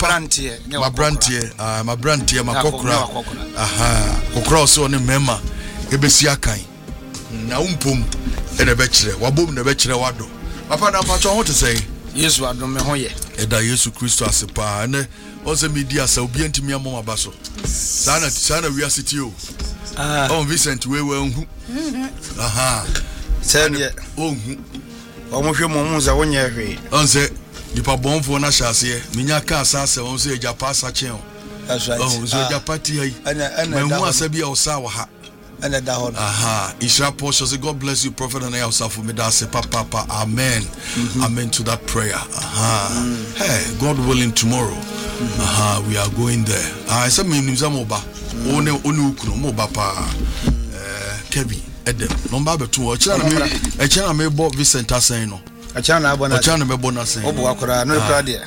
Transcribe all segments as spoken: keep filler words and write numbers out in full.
Mabrantie. Mabrantie. Ah, Mabrantie makokra. Aha. Kokra so ne mema. Ebesi akan. Na umpum e na be kire. Wabom na be kire wado. Papa na pacho ho te say. Yesu adom me ho ye. Eda Yesu Kristo asepa. Ne onse media sa obi antimi amom abaso. Sana sana we are city o. Ah. Oh Vincent we we nhu. Aha. Sɛ onhu ɔmohwɛ mo za wonyɛ hwe onse nipa bonfo na hyase minya ka asase onse ejapa asache o. That's right. Oh so ejapa ti hai ana ana da ho asabi o sa wa ha ana da ho. Aha Isra Portia say God bless you prophet and I also for me that say papa papa amen. Mm-hmm. Amen to that prayer. Aha mm. Hey God willing tomorrow. Mm-hmm. Aha we are going there. Ah say me nimza mo ba one one ukunu mo ba pa eh Kevin Edem number betu o kira na me e kira na me bo Vincent Asen no a kira na abona o kira na me bo na sen obo akora no kra de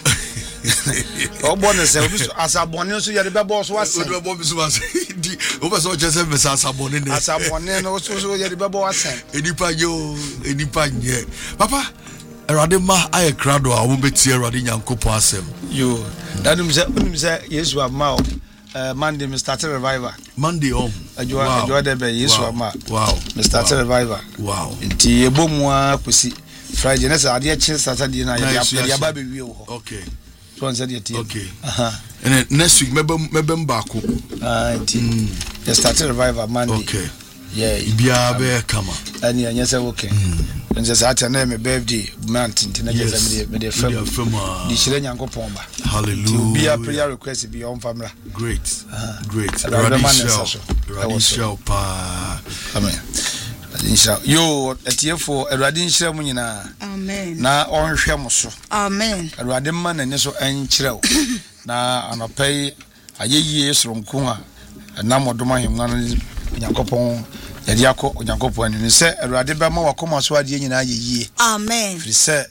obo na se obi asabone so yede be bo so asen obi bo bi so asen di o be so chese me asabone ne asabone no so so yede be bo asen enipa yo enipa nye papa erade ma aye krado a wo beti erade nyankopon asem yo dadum se unim se Yesu ama Uh, Monday, me started revival. Monday on. Ajua wow. Ajua debe Yesu wow. ama. Wow. Me started wow. revival. Wow. Nti ebo mua kusi Friday nesa ade chi Saturday na ya ya ba be wi ho. Okay. So on said tie. Okay. Aha. And next week mebe mebe mbako. Ah nti. Mm. Me started revival Monday. Okay. Yeah. Bia be kama. Ani anya say okay. Nje sa ata na me birthday month nti na jeza me me de fam. Di shire nyankopon ba. Hallelujah. Bia prayer request bi on family. Great. Uh-huh. Great. Radisha. Radisha pa. Amen. Radisha. Yo etiefo Erade nhire mu nyina. Amen. Na onhwe mo so. Amen. Erade ma na ne so enkyerɛw. Na anopai ayeyie soronko a na modoma hemna no nyankopon yadi akọ onyankopon ani se Erade ba ma wakoma so ade nyina ayeyie. Amen. Firi se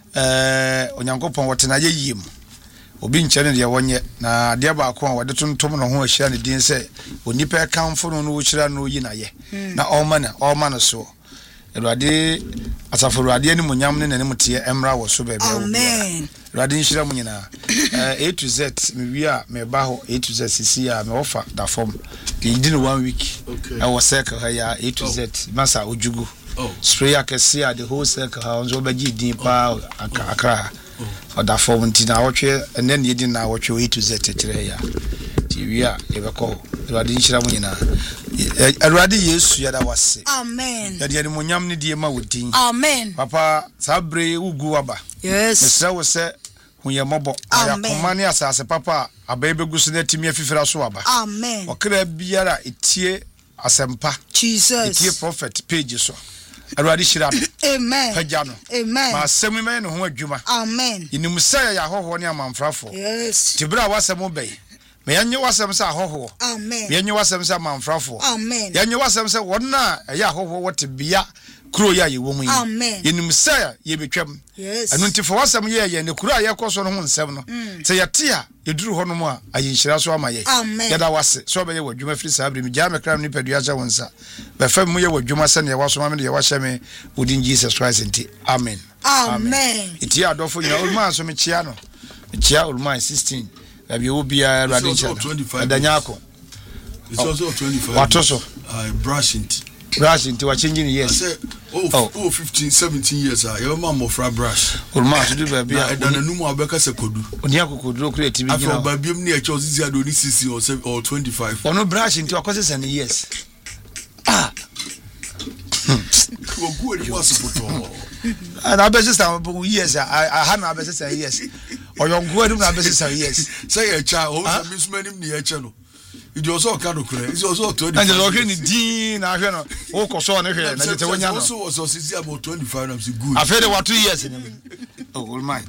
eh onyankopon wote na ayeyie mu. Obi nkyene de wonye na de ba akọ a wode tontom no ho ahia ne din se onipa kanfo no no wo kyira no yi na ye na ọma na ọma no so Erade asafo Erade ani munyam ne nanim tie emra wo so bebe wo. Amen. Erade nhyira mu nyina eh A to Z me wi a me ba ho A to Z sisi a me ofa da form ke yidi no one week. Okay. I was circle ha ya A to Z masa ojugu. Oh. Spray akese a the whole circle ha onzo baji din pa akra. For that form ntina wotwe and then yedi na wotwe A to Z tetere ya. Ti wi a e be ko Erade nhyira mu nyina. Erade Yesu ya da wase. Amen. Ya de ni munyam ne die ma wodin. Amen. Papa sabre ugu aba. Yes. Mesra wo se hunye mobo ya komane asase papa abebe su na timi afifira so aba. Amen. Okra biara etie asempa. Jesus. Etie prophet page so. Erade shira. Amen. Pagano. Amen. Ma asemi me no ho adwuma. Amen. Inimu saya ya hoho ne amanfrafo. Yes. Tibra wasem be. Me yanye wasem sa hoho. Amen. Me yanye wasem sa amanfrafo. Amen. Yanye wasem sa wonna ya hoho wote bia kuro ya ye womu yi. Amen. Inimu saya ye betwam. Yes. Anu nti fo wasem ye ye ne kuro ya koso no ho nsem no. Se yate a eduru ho no mu a ayinhyira so ama ye. Yada wase so be ye wadwuma firi sabre mi gya me kram ni padua cha wonsa. Be fam mu ye wadwuma se ne ye waso ma me ye wahye me wodin Jesus Christ nti. Amen. Amen. Iti adofo nyina olma so me chia no. Me chia olma sixteen. Abi obia Erade chia. Adanyako. It's also twenty-five. What also? I brush it. Brush into what changing years. I say oh, oh. oh fifteen seventeen years ah your mom of brush. Olma so do baby. Na dan anu mu abeka se kodu. Oni akokodro kure T V gina. Afro babiem na e cho sisi adoni sixteen or seven or twenty-five. Ono brush into akose sen years. Ah. Ogu eri wasupoto. And I bet sister years I had na bet sister years. Or your go na bet sister years. Say a child o miss many ni e che no. It was all kind of clear. It's also twenty-five. And the local din na hwe no. O ko so na hwe na jete wonya no. Also was sisi about twenty-five I'm good. I feel what two years in him. Oh, all mine.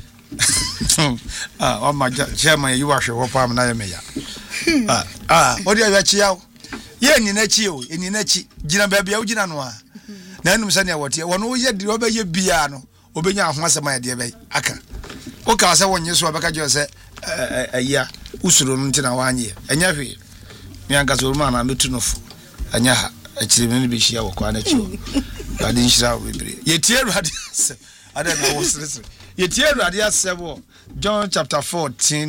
Ah, oh my chairman you are sure pam na me ya. Ah, ah, what do you chia? Ye ni na chi o, ni na chi. Gina ba bia o gina no a. Na enum se ne wote. Wono ye di obeye bia no. Obenya ho asema ye de be aka. O ka se wonye so abeka jo se aya usuro ntina wanye. Enya hwe. Mi anka so ma na metu no fu. Anya ha. Achire me be hia wo kwa na chi o. Ade nhira wo bebre. Ye tie Erade se. Ade na wo sere sere. Ye tie Erade asebo John chapter fourteen